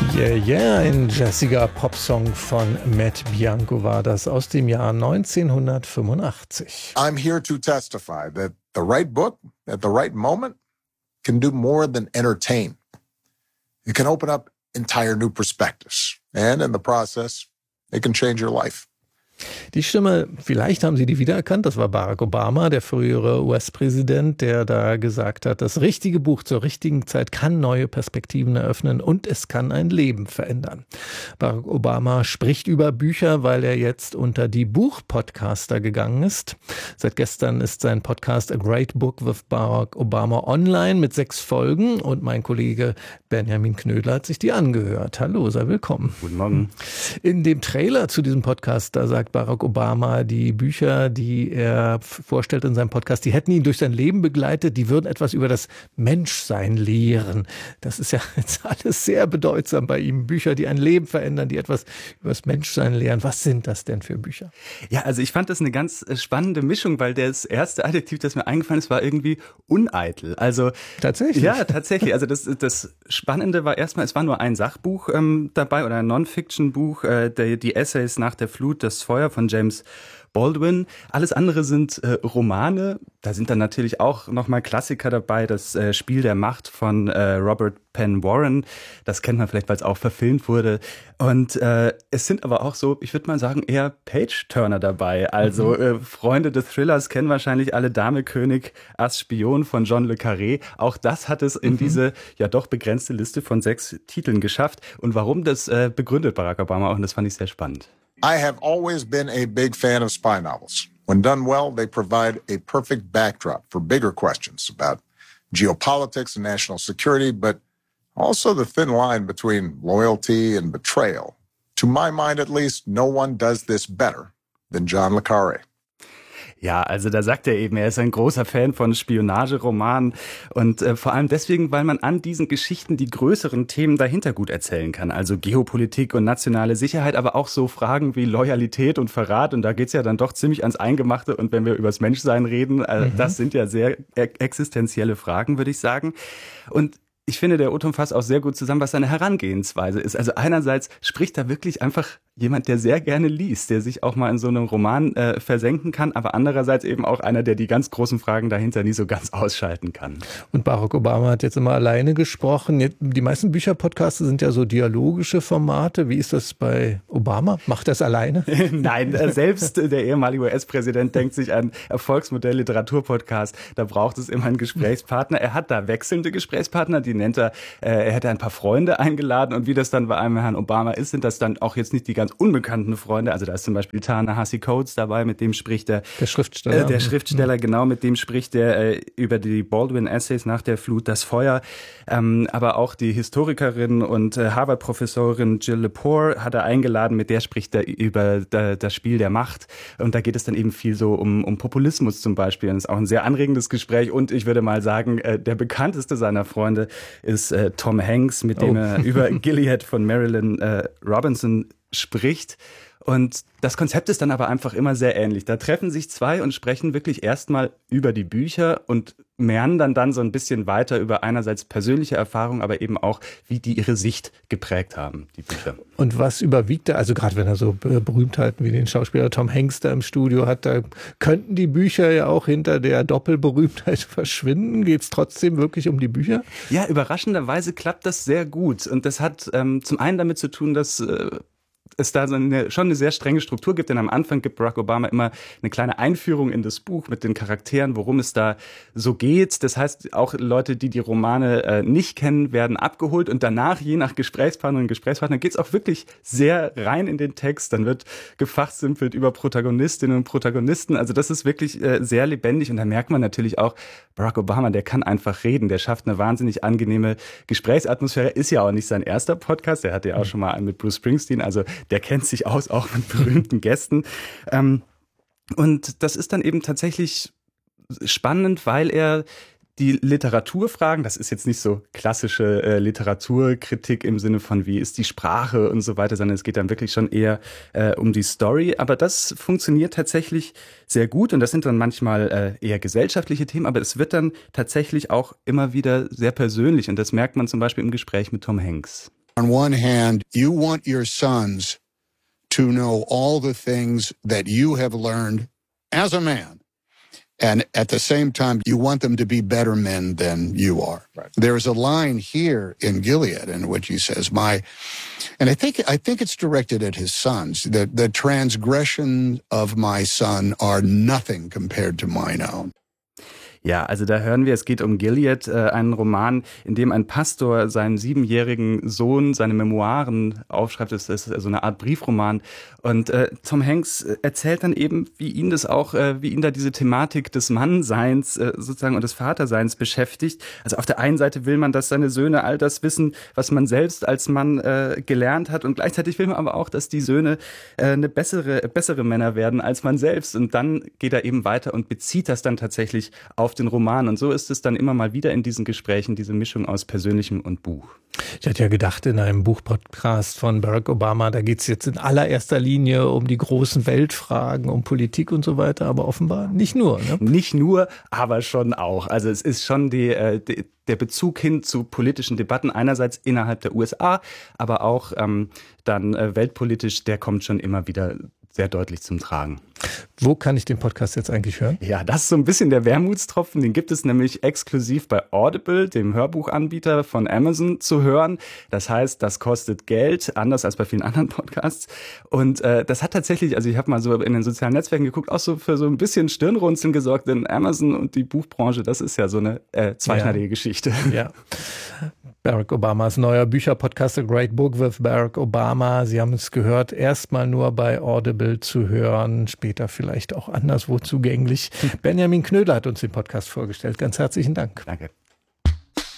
Yeah, yeah, ein jazziger Popsong von Matt Bianco war das aus dem Jahr 1985. I'm here to testify that the right book at the right moment can do more than entertain. It can open up entire new perspectives. And in the process, it can change your life. Die Stimme, vielleicht haben Sie die wiedererkannt, das war Barack Obama, der frühere US-Präsident, der da gesagt hat, das richtige Buch zur richtigen Zeit kann neue Perspektiven eröffnen und es kann ein Leben verändern. Barack Obama spricht über Bücher, weil er jetzt unter die Buchpodcaster gegangen ist. Seit gestern ist sein Podcast A Great Book with Barack Obama online mit 6 Folgen und mein Kollege Benjamin Knödler hat sich die angehört. Hallo, sei willkommen. Guten Morgen. In dem Trailer zu diesem Podcast, da sagt Barack Obama, die Bücher, die er vorstellt in seinem Podcast, die hätten ihn durch sein Leben begleitet, die würden etwas über das Menschsein lehren. Das ist ja jetzt alles sehr bedeutsam bei ihm. Bücher, die ein Leben verändern, die etwas über das Menschsein lehren. Was sind das denn für Bücher? Ja, also ich fand das eine ganz spannende Mischung, weil das erste Adjektiv, das mir eingefallen ist, war irgendwie uneitel. Also tatsächlich? Ja, tatsächlich. Also das Spannende war erstmal, es war nur ein Sachbuch dabei oder ein Non-Fiction-Buch, die Essays nach der Flut, das Feuer von James Baldwin. Alles andere sind Romane. Da sind dann natürlich auch nochmal Klassiker dabei. Das Spiel der Macht von Robert Penn Warren. Das kennt man vielleicht, weil es auch verfilmt wurde. Und es sind aber auch so, ich würde mal sagen, eher Page-Turner dabei. Also Freunde des Thrillers kennen wahrscheinlich alle Dame, König, Ass, Spion von John le Carré. Auch das hat es in diese ja doch begrenzte Liste von 6 Titeln geschafft. Und warum, das begründet Barack Obama auch. Und das fand ich sehr spannend. I have always been a big fan of spy novels. When done well, they provide a perfect backdrop for bigger questions about geopolitics and national security, but also the thin line between loyalty and betrayal. To my mind, at least, no one does this better than John le Carré. Ja, also da sagt er eben, er ist ein großer Fan von Spionageromanen und vor allem deswegen, weil man an diesen Geschichten die größeren Themen dahinter gut erzählen kann. Also Geopolitik und nationale Sicherheit, aber auch so Fragen wie Loyalität und Verrat. Und da geht's ja dann doch ziemlich ans Eingemachte. Und wenn wir übers Menschsein reden, das sind ja sehr existenzielle Fragen, würde ich sagen. Und ich finde, der Autor fasst auch sehr gut zusammen, was seine Herangehensweise ist. Also einerseits spricht da wirklich einfach jemand, der sehr gerne liest, der sich auch mal in so einem Roman versenken kann, aber andererseits eben auch einer, der die ganz großen Fragen dahinter nie so ganz ausschalten kann. Und Barack Obama hat jetzt immer alleine gesprochen. Die meisten Bücherpodcasts sind ja so dialogische Formate. Wie ist das bei Obama? Macht er es alleine? Nein, selbst der ehemalige US-Präsident denkt sich ein Erfolgsmodell Literaturpodcast. Da braucht es immer einen Gesprächspartner. Er hat da wechselnde Gesprächspartner, die nennt er hätte ein paar Freunde eingeladen. Und wie das dann bei einem Herrn Obama ist, sind das dann auch jetzt nicht die ganz unbekannten Freunde. Also da ist zum Beispiel Ta-Nehisi Coates dabei, mit dem spricht der Schriftsteller. Der Schriftsteller, genau, mit dem spricht der über die Baldwin-Essays nach der Flut, das Feuer. Aber auch die Historikerin und Harvard-Professorin Jill Lepore hat er eingeladen, mit der spricht er über das Spiel der Macht. Und da geht es dann eben viel so um Populismus zum Beispiel. Und das ist auch ein sehr anregendes Gespräch. Und ich würde mal sagen, der bekannteste seiner Freunde ist Tom Hanks, mit dem er über Gilead von Marilyn Robinson spricht. Und das Konzept ist dann aber einfach immer sehr ähnlich. Da treffen sich 2 und sprechen wirklich erstmal über die Bücher und meandern dann so ein bisschen weiter über einerseits persönliche Erfahrungen, aber eben auch, wie die ihre Sicht geprägt haben, die Bücher. Und was überwiegt da? Also gerade wenn er so Berühmtheiten wie den Schauspieler Tom Hanks da im Studio hat, da könnten die Bücher ja auch hinter der Doppelberühmtheit verschwinden. Geht es trotzdem wirklich um die Bücher? Ja, überraschenderweise klappt das sehr gut. Und das hat zum einen damit zu tun, dass es da schon eine sehr strenge Struktur gibt, denn am Anfang gibt Barack Obama immer eine kleine Einführung in das Buch mit den Charakteren, worum es da so geht. Das heißt, auch Leute, die die Romane nicht kennen, werden abgeholt und danach, je nach Gesprächspartnerin und Gesprächspartner, geht es auch wirklich sehr rein in den Text. Dann wird gefachsimpelt über Protagonistinnen und Protagonisten. Also das ist wirklich sehr lebendig und da merkt man natürlich auch, Barack Obama, der kann einfach reden, der schafft eine wahnsinnig angenehme Gesprächsatmosphäre. Ist ja auch nicht sein erster Podcast, der hatte ja auch schon mal einen mit Bruce Springsteen, also der kennt sich aus, auch mit berühmten Gästen. Und das ist dann eben tatsächlich spannend, weil er die Literaturfragen, das ist jetzt nicht so klassische Literaturkritik im Sinne von, wie ist die Sprache und so weiter, sondern es geht dann wirklich schon eher um die Story. Aber das funktioniert tatsächlich sehr gut und das sind dann manchmal eher gesellschaftliche Themen, aber es wird dann tatsächlich auch immer wieder sehr persönlich und das merkt man zum Beispiel im Gespräch mit Tom Hanks. On one hand, you want your sons to know all the things that you have learned as a man. And at the same time, you want them to be better men than you are. Right. There's a line here in Gilead in which he says, and I think it's directed at his sons, that the transgressions of my son are nothing compared to mine own. Ja, also da hören wir, es geht um Gilead, einen Roman, in dem ein Pastor seinem 7-jährigen Sohn seine Memoiren aufschreibt. Das ist so eine Art Briefroman. Und Tom Hanks erzählt dann eben, wie ihn da diese Thematik des Mannseins sozusagen und des Vaterseins beschäftigt. Also auf der einen Seite will man, dass seine Söhne all das wissen, was man selbst als Mann gelernt hat. Und gleichzeitig will man aber auch, dass die Söhne bessere Männer werden als man selbst. Und dann geht er eben weiter und bezieht das dann tatsächlich auf den Roman. Und so ist es dann immer mal wieder in diesen Gesprächen, diese Mischung aus Persönlichem und Buch. Ich hatte ja gedacht, in einem Buchpodcast von Barack Obama, da geht es jetzt in allererster Linie um die großen Weltfragen, um Politik und so weiter, aber offenbar nicht nur. Ne? Nicht nur, aber schon auch. Also es ist schon der Bezug hin zu politischen Debatten, einerseits innerhalb der USA, aber auch dann weltpolitisch, der kommt schon immer wieder sehr deutlich zum Tragen. Wo kann ich den Podcast jetzt eigentlich hören? Ja, das ist so ein bisschen der Wermutstropfen. Den gibt es nämlich exklusiv bei Audible, dem Hörbuchanbieter von Amazon, zu hören. Das heißt, das kostet Geld, anders als bei vielen anderen Podcasts. Und das hat tatsächlich, also ich habe mal so in den sozialen Netzwerken geguckt, auch so für so ein bisschen Stirnrunzeln gesorgt, denn Amazon und die Buchbranche, das ist ja so eine zweischneidige Geschichte. Ja. Barack Obamas neuer Bücherpodcast A Great Book with Barack Obama. Sie haben es gehört, erstmal nur bei Audible zu hören, später vielleicht auch anderswo zugänglich. Benjamin Knödler hat uns den Podcast vorgestellt. Ganz herzlichen Dank. Danke.